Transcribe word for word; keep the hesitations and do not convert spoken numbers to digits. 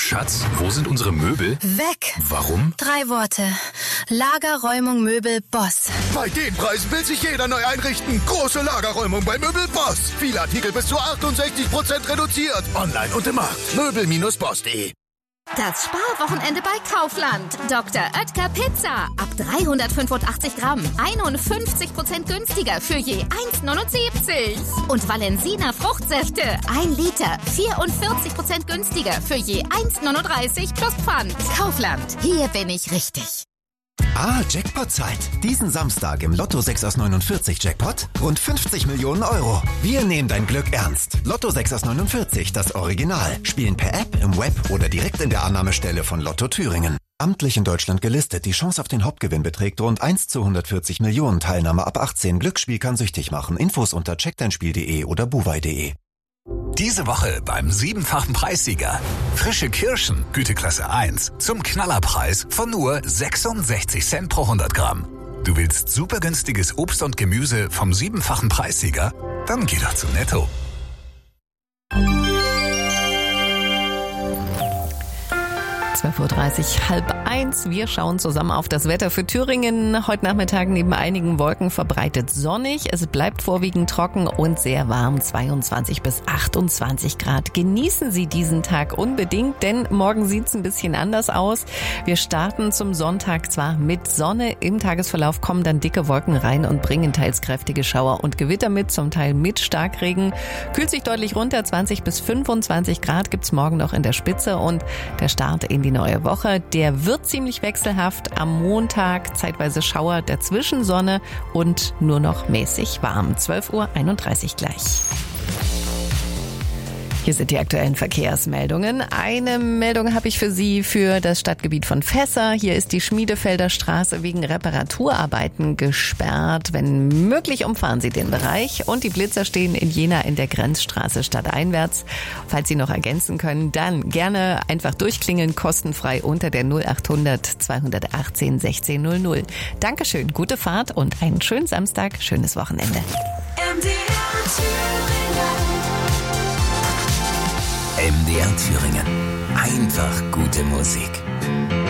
Schatz, wo sind unsere Möbel? Weg. Warum? Drei Worte. Lagerräumung Möbel Boss. Bei den Preisen will sich jeder neu einrichten. Große Lagerräumung bei Möbel Boss. Viele Artikel bis zu achtundsechzig Prozent reduziert. Online und im Markt. Möbel Bindestrich boss punkt de. Das Sparwochenende bei Kaufland. Doktor Oetker Pizza. Ab dreihundertfünfundachtzig Gramm. einundfünfzig Prozent günstiger für je eins neunundsiebzig. Und Valensina Fruchtsäfte. ein Liter. vierundvierzig Prozent günstiger für je eins neununddreißig plus Pfand. Kaufland. Hier bin ich richtig. Ah, Jackpot-Zeit. Diesen Samstag im Lotto sechs aus neunundvierzig Jackpot rund fünfzig Millionen Euro. Wir nehmen dein Glück ernst. Lotto sechs aus neunundvierzig, das Original. Spielen per App, im Web oder direkt in der Annahmestelle von Lotto Thüringen. Amtlich in Deutschland gelistet. Die Chance auf den Hauptgewinn beträgt rund eins zu hundertvierzig Millionen. Teilnahme ab achtzehn. Glücksspiel kann süchtig machen. Infos unter check dein spiel punkt de oder buwei punkt de. Diese Woche beim siebenfachen Preissieger. Frische Kirschen, Güteklasse eins, zum Knallerpreis von nur sechsundsechzig Cent pro hundert Gramm. Du willst super günstiges Obst und Gemüse vom siebenfachen Preissieger? Dann geh doch zu Netto. zwölf Uhr dreißig, halb eins. Wir schauen zusammen auf das Wetter für Thüringen. Heute Nachmittag neben einigen Wolken verbreitet sonnig. Es bleibt vorwiegend trocken und sehr warm, zweiundzwanzig bis achtundzwanzig Grad. Genießen Sie diesen Tag unbedingt, denn morgen sieht's ein bisschen anders aus. Wir starten zum Sonntag zwar mit Sonne. Im Tagesverlauf kommen dann dicke Wolken rein und bringen teils kräftige Schauer und Gewitter mit, zum Teil mit Starkregen. Kühlt sich deutlich runter, zwanzig bis fünfundzwanzig Grad gibt's morgen noch in der Spitze und der Start in die neue Woche, der wird ziemlich wechselhaft. Am Montag zeitweise Schauer, dazwischen Sonne und nur noch mäßig warm. zwölf Uhr einunddreißig gleich. Hier sind die aktuellen Verkehrsmeldungen. Eine Meldung habe ich für Sie für das Stadtgebiet von Fässer. Hier ist die Schmiedefelder Straße wegen Reparaturarbeiten gesperrt. Wenn möglich, umfahren Sie den Bereich. Und die Blitzer stehen in Jena in der Grenzstraße stadteinwärts. Falls Sie noch ergänzen können, dann gerne einfach durchklingeln, kostenfrei unter der null achthundert zweihundertachtzehn sechzehn null null. Dankeschön, gute Fahrt und einen schönen Samstag, schönes Wochenende. M D R Thüringen. M D R Thüringen. Einfach gute Musik.